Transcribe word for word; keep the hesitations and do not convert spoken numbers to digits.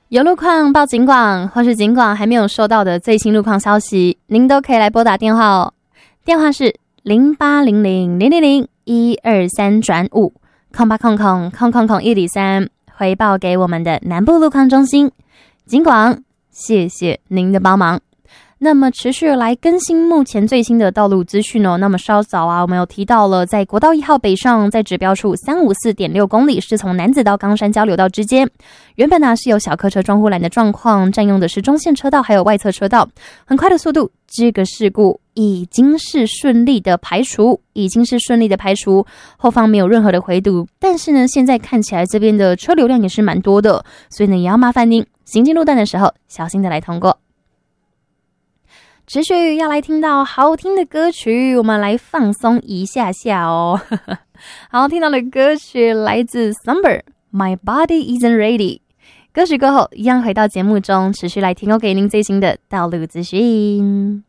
有路况报警广，或是警广还没有收到的最新路况消息，您都可以来拨打电话哦。电话是零八零零零零零一二三转五空八空空空空空一里三，回报给我们的南部路况中心。警广，谢谢您的帮忙。那么持续来更新目前最新的道路资讯哦。那么稍早啊，我们有提到了，在国道一号北上，在指标处三五四点六公里，是从楠梓到冈山交流道之间，原本呢、啊、是有小客车撞护栏的状况，占用的是中线车道还有外侧车道，很快的速度，这个事故已经是顺利的排除，已经是顺利的排除，后方没有任何的回堵。但是呢，现在看起来这边的车流量也是蛮多的，所以呢，也要麻烦您行进路段的时候小心的来通过。持续要来听到好听的歌曲，我们来放松一下下哦。好听到的歌曲来自 Summer My Body Isn't Ready。 歌曲过后一样回到节目中，持续来提供给您最新的道路资讯。